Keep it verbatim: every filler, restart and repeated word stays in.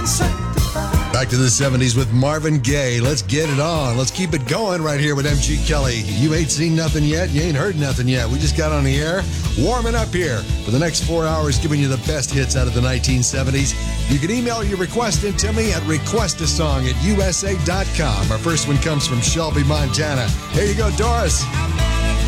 Back to the seventies with Marvin Gaye. Let's get it on. Let's keep it going right here with M G Kelly. You ain't seen nothing yet. You ain't heard nothing yet. We just got on the air, warming up here for the next four hours, giving you the best hits out of the nineteen seventies. You can email your request in to me at request a song at u s a dot com. Our first one comes from Shelby, Montana. Here you go, Doris.